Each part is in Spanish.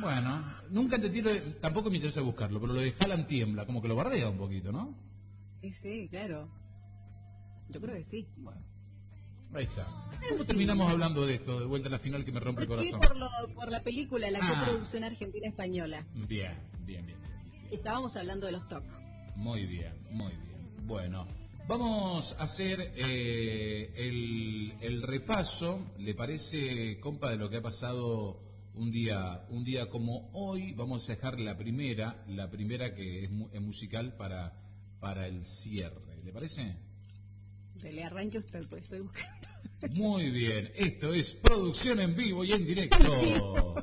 Bueno, nunca entendí, tampoco me interesa buscarlo, pero lo de Haaland tiembla, como que lo bardea un poquito, ¿no? Sí, claro. Yo creo que sí. Bueno, ahí está. ¿Cómo terminamos hablando de esto? De vuelta a la final que me rompe el corazón. Por la película, la coproducción argentina-española. Bien. Estábamos hablando de los TOC. Muy bien. Bueno, vamos a hacer el repaso, ¿le parece, compa, de lo que ha pasado un día como hoy? Vamos a dejar la primera que es musical para el cierre, ¿le parece? Le arranque usted, pues estoy buscando. Muy bien, esto es producción en vivo y en directo.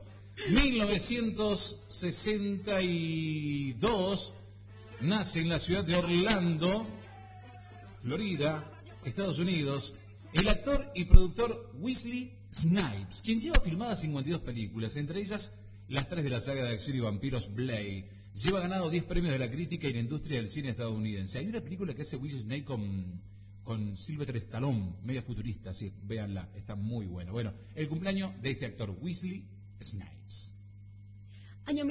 1962 nace en la ciudad de Orlando, Florida, Estados Unidos, el actor y productor Wesley Snipes, quien lleva filmadas 52 películas, entre ellas las 3 de la saga de acción y vampiros Blade. Lleva ganado 10 premios de la crítica y la industria del cine estadounidense. Hay una película que hace Wesley Snipes con Sylvester Stallone, media futurista, sí, véanla, está muy buena. Bueno, el cumpleaños de este actor, Wesley Snipes. Año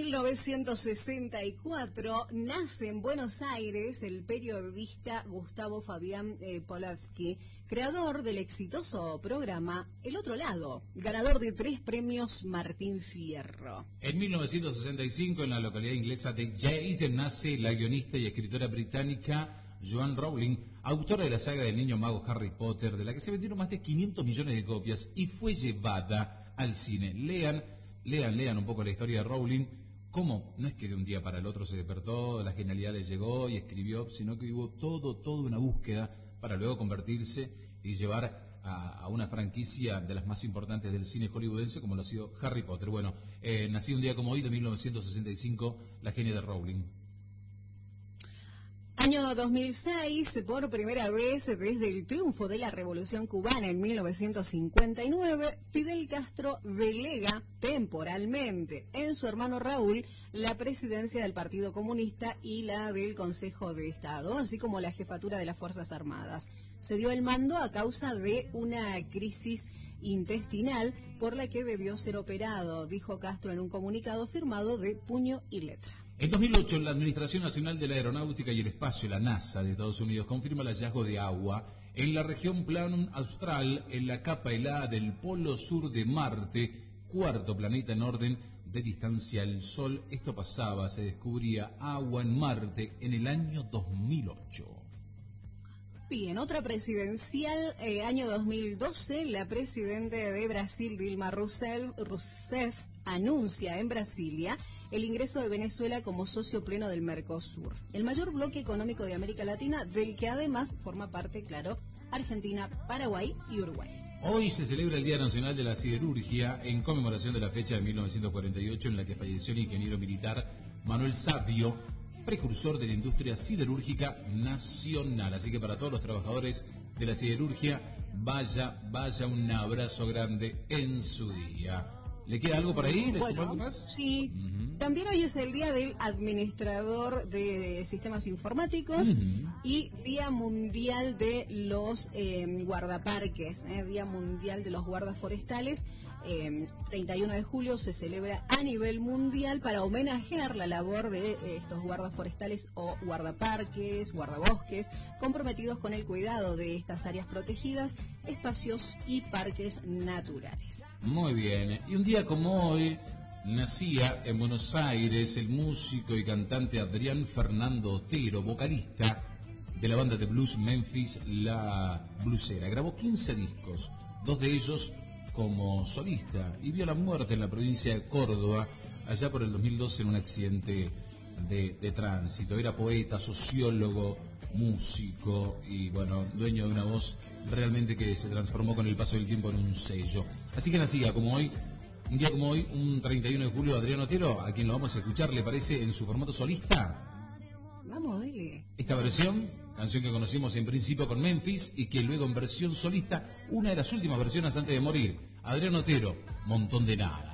1964, nace en Buenos Aires el periodista Gustavo Fabián Polavsky, creador del exitoso programa El Otro Lado, ganador de 3 premios Martín Fierro. En 1965, en la localidad inglesa de Yale, nace la guionista y escritora británica Joanne Rowling, autora de la saga del niño mago Harry Potter, de la que se vendieron más de 500 millones de copias y fue llevada al cine. Lean un poco la historia de Rowling, cómo no es que de un día para el otro se despertó, la genialidad le llegó y escribió, sino que hubo toda una búsqueda para luego convertirse y llevar a una franquicia de las más importantes del cine hollywoodense como lo ha sido Harry Potter. Bueno, nació un día como hoy de 1965, la genia de Rowling. Año 2006, por primera vez desde el triunfo de la Revolución Cubana en 1959, Fidel Castro delega temporalmente en su hermano Raúl la presidencia del Partido Comunista y la del Consejo de Estado, así como la jefatura de las Fuerzas Armadas. Se dio el mando a causa de una crisis intestinal por la que debió ser operado, dijo Castro en un comunicado firmado de puño y letra. En 2008, la Administración Nacional de la Aeronáutica y el Espacio, la NASA de Estados Unidos, confirma el hallazgo de agua en la región Planum Austral, en la capa helada del polo sur de Marte, cuarto planeta en orden de distancia al Sol. Esto pasaba, se descubría agua en Marte en el año 2008. Bien, otra presidencial, año 2012, la presidenta de Brasil, Dilma Rousseff, anuncia en Brasilia el ingreso de Venezuela como socio pleno del Mercosur, el mayor bloque económico de América Latina, del que además forma parte, claro, Argentina, Paraguay y Uruguay. Hoy se celebra el Día Nacional de la Siderurgia en conmemoración de la fecha de 1948 en la que falleció el ingeniero militar Manuel Savio, precursor de la industria siderúrgica nacional. Así que para todos los trabajadores de la siderurgia, vaya un abrazo grande en su día. ¿Le queda algo por ahí? ¿Le sumó algo más? Sí. También hoy es el Día del Administrador de Sistemas Informáticos y Día Mundial de los Guardaparques, Día Mundial de los Guardas Forestales. 31 de julio se celebra a nivel mundial para homenajear la labor de estos guardas forestales o guardaparques, guardabosques, comprometidos con el cuidado de estas áreas protegidas, espacios y parques naturales. Muy bien, y un día como hoy nacía en Buenos Aires el músico y cantante Adrián Fernando Otero, vocalista de la banda de blues Memphis, La Blusera. Grabó 15 discos, 2 de ellos como solista, y vio la muerte en la provincia de Córdoba allá por el 2012 en un accidente de tránsito. Era poeta, sociólogo, músico y bueno, dueño de una voz realmente que se transformó con el paso del tiempo en un sello. Así que nacía como hoy, un día como hoy, un 31 de julio, Adrián Otero, a quien lo vamos a escuchar, ¿le parece, en su formato solista? Vamos, dale. Esta versión, canción que conocimos en principio con Memphis y que luego en versión solista, una de las últimas versiones antes de morir, Adrián Otero, Montón de Nada.